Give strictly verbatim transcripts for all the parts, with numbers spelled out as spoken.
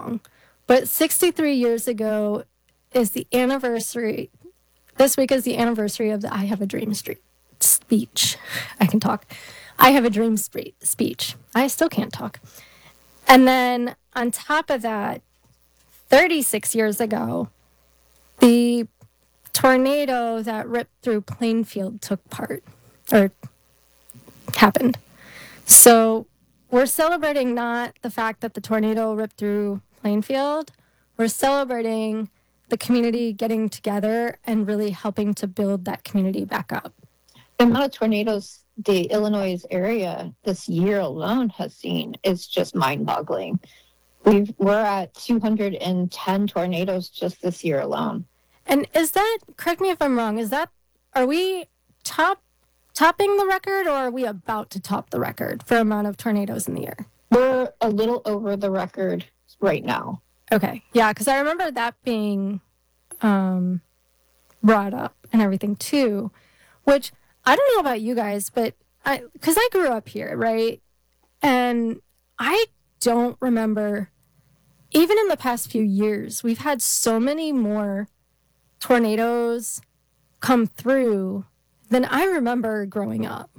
wrong, but sixty-three years ago is the anniversary. This week is the anniversary of the I Have a Dream Street speech. I can talk. I Have a Dream spe- speech. I still can't talk. And then on top of that, thirty-six years ago, the tornado that ripped through Plainfield took part, or happened. So we're celebrating not the fact that the tornado ripped through Plainfield. We're celebrating the community getting together and really helping to build that community back up. The amount of tornadoes the Illinois area this year alone has seen is just mind-boggling. We've, we're at two hundred ten tornadoes just this year alone. And is that, correct me if I'm wrong, is that, are we top topping the record, or are we about to top the record for amount of tornadoes in the year? We're a little over the record right now. Okay. Yeah, because I remember that being um, brought up and everything too, which I don't know about you guys, but I, because I grew up here, right? And I don't remember, even in the past few years, we've had so many more tornadoes come through than I remember growing up.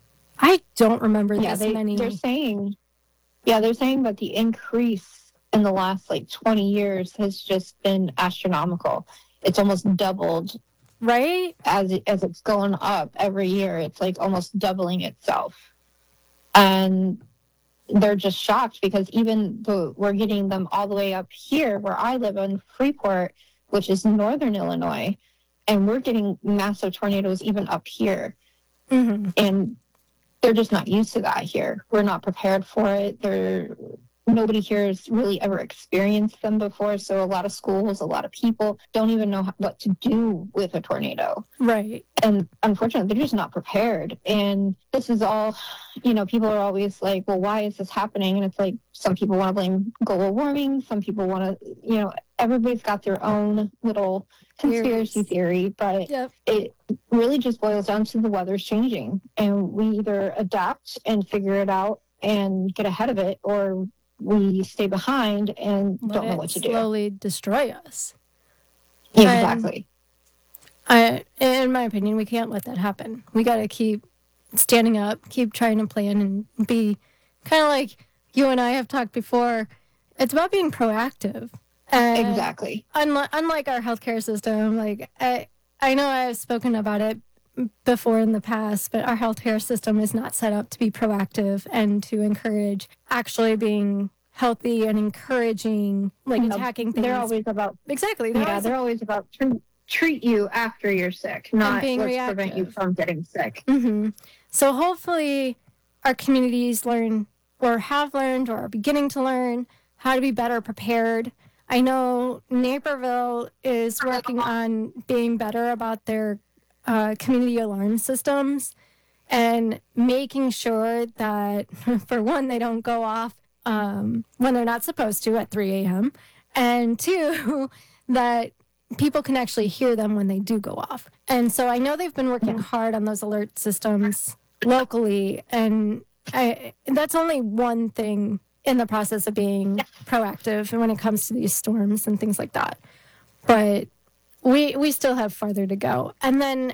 I don't remember yeah, this they, many. They're saying, yeah, they're saying that the increase in the last like twenty years has just been astronomical. It's almost doubled, right? As it, as it's going up every year, it's like almost doubling itself, and they're just shocked because even though we're getting them all the way up here where I live in Freeport, which is northern Illinois, and we're getting massive tornadoes even up here. Mm-hmm. And they're just not used to that here. We're not prepared for it. They're, nobody here has really ever experienced them before. So a lot of schools, a lot of people don't even know what to do with a tornado. Right. And unfortunately, they're just not prepared. And this is all, you know, people are always like, well, why is this happening? And it's like, some people want to blame global warming. Some people want to, you know, everybody's got their own little conspiracy theory, but yep. It really just boils down to the weather's changing. And we either adapt and figure it out and get ahead of it, or we stay behind and Let don't know what to do. Slowly destroy us. Yeah, exactly. I, in my opinion, we can't let that happen. We got to keep standing up, keep trying to plan, and be kind of like you and I have talked before. It's about being proactive. And exactly. Unlike, unlike our healthcare system, like I, I know I've spoken about it before in the past, but our healthcare system is not set up to be proactive and to encourage actually being healthy and encouraging, like no, attacking things. They're always about exactly. They're yeah, always, they're always about treat, treat you after you're sick, not being let's reactive. prevent you from getting sick. Mm-hmm. So hopefully, our communities learn, or have learned, or are beginning to learn how to be better prepared. I know Naperville is working on being better about their uh, community alarm systems and making sure that, for one, they don't go off um, when they're not supposed to at three a.m. And two, that people can actually hear them when they do go off. And so I know they've been working hard on those alert systems locally, and I, that's only one thing in the process of being proactive when it comes to these storms and things like that. But we we still have farther to go. And then,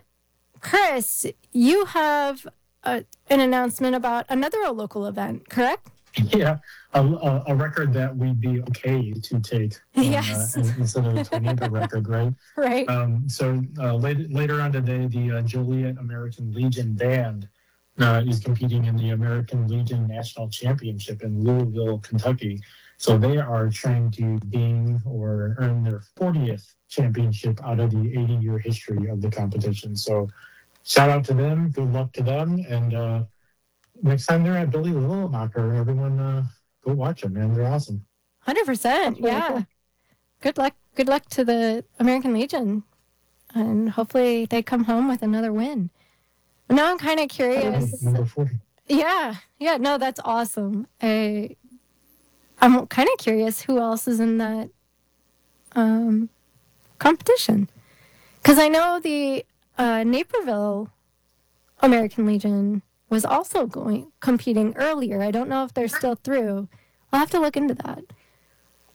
Chris, you have a, an announcement about another local event, correct? Yeah, a, a, a record that we'd be okay to take on, yes. uh, instead of a tornado record, right? Right. Um, so uh, later, later on today, the uh, Joliet American Legion Band Uh, is competing in the American Legion National Championship in Louisville, Kentucky. So they are trying to gain or earn their fortieth championship out of the eighty-year history of the competition. So shout out to them. Good luck to them. And uh, next time they're at Billy the Little Knocker, everyone uh, go watch them, man. They're awesome. one hundred percent. Yeah. Cool. Good luck. Good luck to the American Legion. And hopefully they come home with another win. Now I'm kind of curious. Number forty. Yeah, yeah, no, that's awesome. I, I'm kind of curious who else is in that um, competition. Because I know the uh, Naperville American Legion was also going competing earlier. I don't know if they're still through. I'll have to look into that.